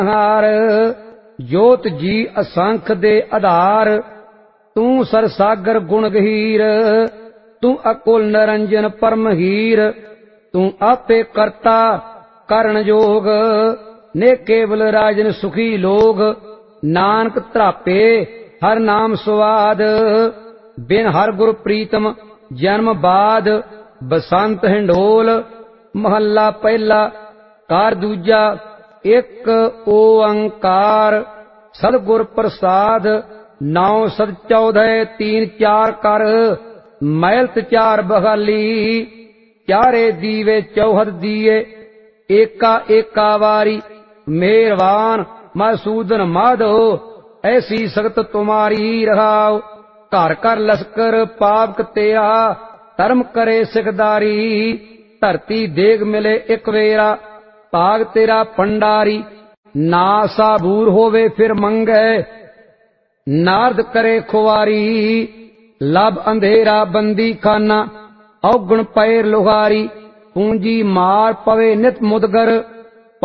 हार जोत जी असंख दे आधार तू सरसागर गुण गहीर तू अकुल निरंजन परमहीर तू आपे करता करण जोग ने केवल राजन सुखी लोग नानक त्रापे हर नाम स्वाद बिन हर गुर प्रीतम जन्म बाद बसंत हिंडोल महला पहला कार दूजा एक ओंकार सदगुर प्रसाद नौ सद 14 तीन चार कर मैलत चार बहाली चारे दीवे चौहद दिए एका एका वारी मेहरबान मसूदन माधो ऐसी सख्त तुम्हारी रहाओ घर कर लश्कर पाप तेरा धर्म करे सिखदारी धरती देग मिले एक वेरा भाग तेरा भंडारी ना साबूर होवे फिर मंगे नारद करे खुआरी लब अंधेरा बंदी खाना औगुण पैर लुहारी पूंजी मार पवे नित मुदगर